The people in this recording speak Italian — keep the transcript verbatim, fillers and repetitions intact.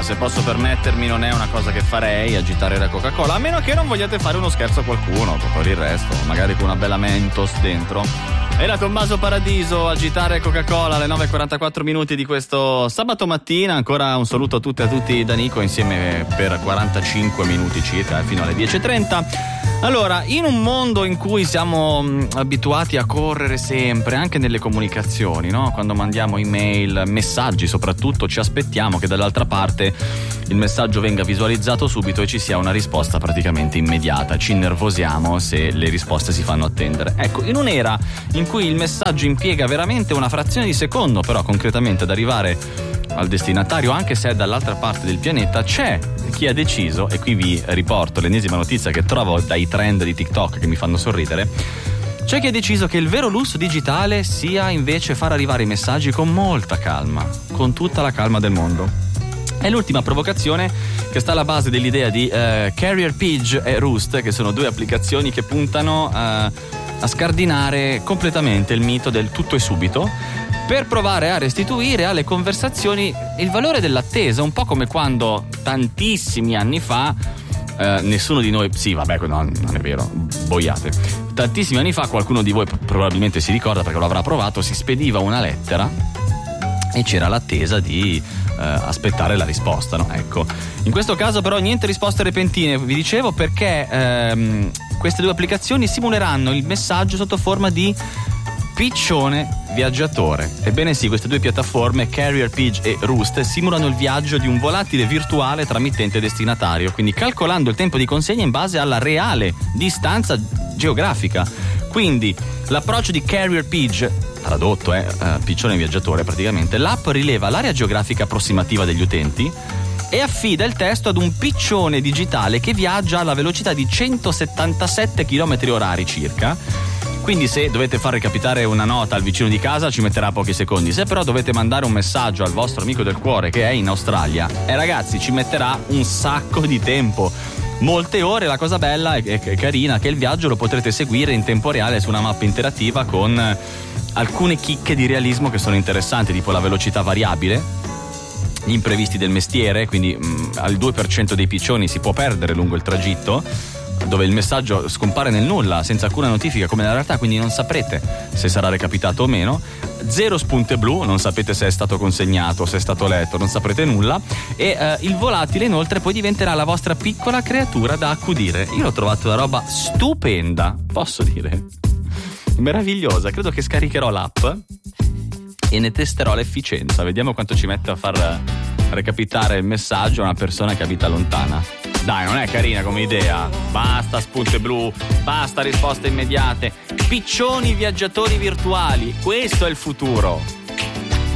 Coca-Cola, se posso permettermi, non è una cosa che farei, agitare la Coca-Cola, a meno che non vogliate fare uno scherzo a qualcuno, per il resto, magari con una bella Mentos dentro. Era Tommaso Paradiso, agitare Coca-Cola alle nove e quarantaquattro minuti di questo sabato mattina. Ancora un saluto a tutti e a tutti da Nico, insieme per quarantacinque minuti circa, fino alle dieci e trenta. Allora, in un mondo in cui siamo mh, abituati a correre sempre, anche nelle comunicazioni, no? Quando mandiamo email, messaggi soprattutto, ci aspettiamo che dall'altra parte il messaggio venga visualizzato subito e ci sia una risposta praticamente immediata. Ci innervosiamo se le risposte si fanno attendere. Ecco, in un'era in cui il messaggio impiega veramente una frazione di secondo, però concretamente ad arrivare al destinatario, anche se è dall'altra parte del pianeta, c'è chi ha deciso, e qui vi riporto l'ennesima notizia che trovo dai trend di TikTok che mi fanno sorridere, c'è chi ha deciso che il vero lusso digitale sia invece far arrivare i messaggi con molta calma, con tutta la calma del mondo. È l'ultima provocazione che sta alla base dell'idea di eh, Carrier Pigeon e Roost, che sono due applicazioni che puntano eh, a scardinare completamente il mito del tutto e subito, per provare a restituire alle conversazioni il valore dell'attesa, un po' come quando tantissimi anni fa eh, nessuno di noi, sì vabbè no, non è vero, boiate, tantissimi anni fa qualcuno di voi probabilmente si ricorda perché lo avrà provato, si spediva una lettera e c'era l'attesa di eh, aspettare la risposta, no? Ecco, in questo caso però niente risposte repentine, vi dicevo, perché ehm, queste due applicazioni simuleranno il messaggio sotto forma di piccione viaggiatore. Ebbene sì, queste due piattaforme, Carrier Pigeon e Roost, simulano il viaggio di un volatile virtuale tra mittente e destinatario, quindi calcolando il tempo di consegna in base alla reale distanza geografica. Quindi l'approccio di Carrier Pigeon, tradotto è eh, piccione viaggiatore praticamente, l'app rileva l'area geografica approssimativa degli utenti e affida il testo ad un piccione digitale che viaggia alla velocità di centosettantasette chilometri orari circa. Quindi se dovete far recapitare una nota al vicino di casa ci metterà pochi secondi, se però dovete mandare un messaggio al vostro amico del cuore che è in Australia, e eh ragazzi, ci metterà un sacco di tempo, molte ore. La cosa bella e carina è che il viaggio lo potrete seguire in tempo reale su una mappa interattiva con alcune chicche di realismo che sono interessanti, tipo la velocità variabile, gli imprevisti del mestiere, quindi mh, al due per cento dei piccioni si può perdere lungo il tragitto, dove il messaggio scompare nel nulla senza alcuna notifica come nella realtà, quindi non saprete se sarà recapitato o meno. Zero spunte blu, non sapete se è stato consegnato, se è stato letto, non saprete nulla. E eh, il volatile inoltre poi diventerà la vostra piccola creatura da accudire. Io l'ho trovato una roba stupenda, posso dire, meravigliosa. Credo che scaricherò l'app e ne testerò l'efficienza, vediamo quanto ci mette a far recapitare il messaggio a una persona che abita lontana. Dai, non è carina come idea? Basta spunte blu, basta risposte immediate, piccioni viaggiatori virtuali, questo è il futuro.